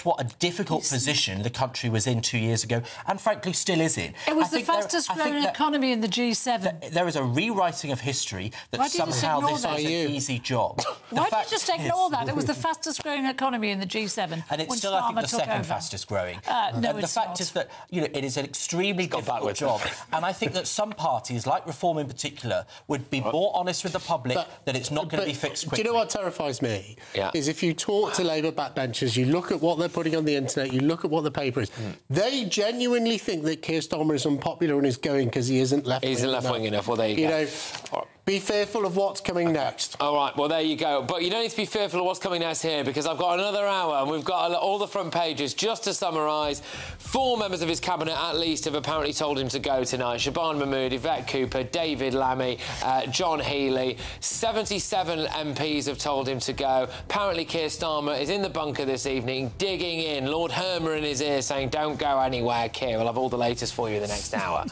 just what a difficult position the country was in 2 years ago, and frankly still is in. It was the fastest-growing economy in the G7. There is a rewriting of history that somehow this is an easy job. Why did you just ignore that? It was the fastest-growing economy in the G7. And it's still, I think, the second fastest-growing. No, the fact is that, you know, it is an extremely difficult job. And I think that some parties, like Reform in particular, would be more honest with the public that it's not going to be fixed quickly. Do you know what terrifies me? Is if you talk to Labour backbenchers, you look at what they're putting on the internet, you look at what the paper is, they genuinely think that Keir Starmer is unpopular and is going because he isn't left-wing enough. He isn't left-wing enough. Well, there you go. Know, be fearful of what's coming next. All right, well, there you go. But you don't need to be fearful of what's coming next here, because I've got another hour and we've got all the front pages. Just to summarise, 4 members of his cabinet, at least, have apparently told him to go tonight. Shaban Mahmood, Yvette Cooper, David Lammy, John Healey. 77 MPs have told him to go. Apparently, Keir Starmer is in the bunker this evening, digging in. Lord Hermer in his ear saying, don't go anywhere, Keir. We'll have all the latest for you in the next hour.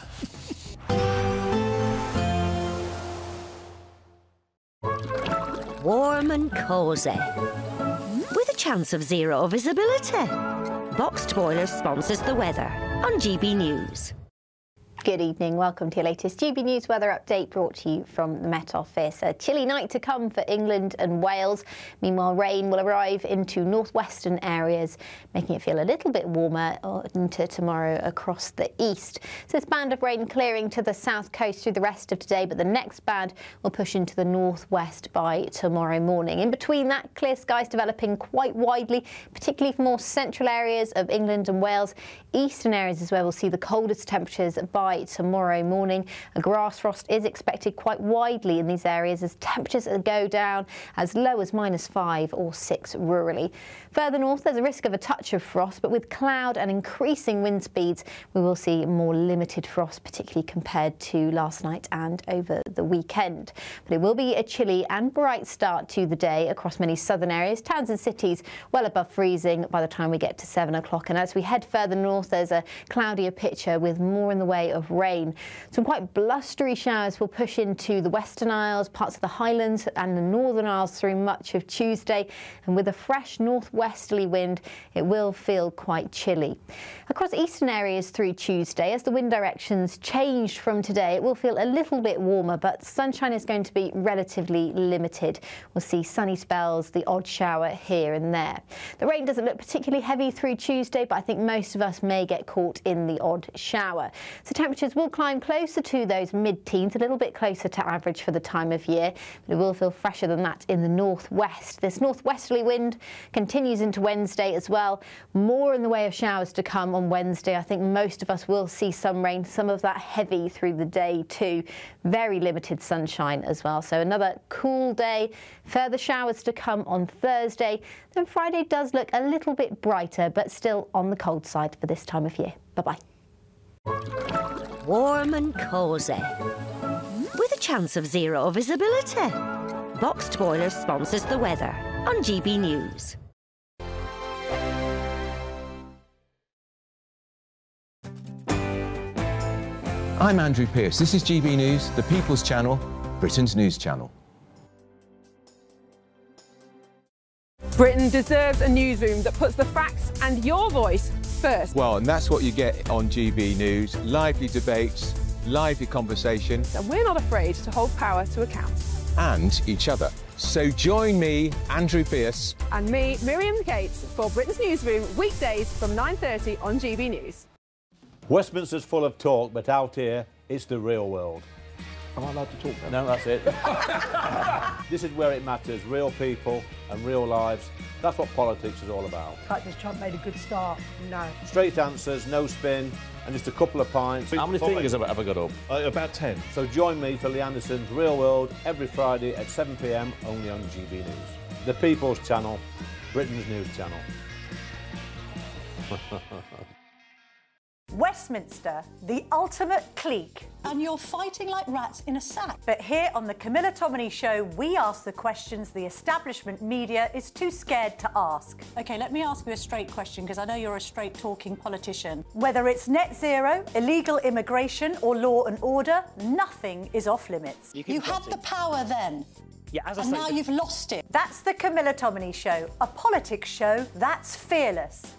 Warm and cosy, with a chance of zero visibility. Boxed Boilers sponsors the weather on GB News. Good evening, welcome to your latest GB News weather update brought to you from the Met Office. A chilly night to come for England and Wales. Meanwhile, rain will arrive into northwestern areas, making it feel a little bit warmer into tomorrow across the east. So this band of rain clearing to the south coast through the rest of today, but the next band will push into the northwest by tomorrow morning. In between that, clear skies developing quite widely, particularly for more central areas of England and Wales. Eastern areas is where we'll see the coldest temperatures by tomorrow morning. A grass frost is expected quite widely in these areas as temperatures go down as low as -5 or 6 rurally. Further north, there's a risk of a touch of frost, but with cloud and increasing wind speeds, we will see more limited frost, particularly compared to last night and over the weekend. But it will be a chilly and bright start to the day across many southern areas. Towns and cities well above freezing by the time we get to 7 o'clock. And as we head further north, there's a cloudier picture with more in the way of rain. Some quite blustery showers will push into the Western Isles, parts of the Highlands and the Northern Isles through much of Tuesday. And with a fresh northwesterly wind, it will feel quite chilly. Across eastern areas through Tuesday, as the wind directions changed from today, it will feel a little bit warmer, but sunshine is going to be relatively limited. We'll see sunny spells, the odd shower here and there. The rain doesn't look particularly heavy through Tuesday, but I think most of us may get caught in the odd shower. So temperatures will climb closer to those mid-teens, a little bit closer to average for the time of year, but it will feel fresher than that in the northwest. This northwesterly wind continues into Wednesday as well. More in the way of showers to come on Wednesday. I think most of us will see some rain, some of that heavy through the day too. Very limited sunshine as well. So another cool day. Further showers to come on Thursday. Then Friday does look a little bit brighter, but still on the cold side for this time of year. Bye-bye. Warm and cosy, with a chance of zero visibility. Boxed Boilers sponsors the weather on GB News. I'm Andrew Pearce. This is GB News, the People's Channel, Britain's news channel. Britain deserves a newsroom that puts the facts and your voice first. Well, and that's what you get on GB News. Lively debates, lively conversation. And we're not afraid to hold power to account. And each other. So join me, Andrew Pearce. And me, Miriam Gates, for Britain's Newsroom, weekdays from 9:30 on GB News. Westminster's full of talk, but out here, it's the real world. Am I allowed to talk then? No, that's it. This is where it matters, real people and real lives. That's what politics is all about. In fact, has Trump made a good start? No. Straight answers, no spin, and just a couple of pints. How many fingers have I got up? About 10. So join me for Lee Anderson's Real World every Friday at 7 p.m, only on GB News. The People's Channel, Britain's news channel. Westminster, the ultimate clique. And you're fighting like rats in a sack. But here on the Camilla Tominey Show, we ask the questions the establishment media is too scared to ask. OK, let me ask you a straight question, because I know you're a straight-talking politician. Whether it's net zero, illegal immigration or law and order, nothing is off limits. You had the power then. Yeah, as I and say, now you've lost it. That's the Camilla Tominey Show, a politics show that's fearless.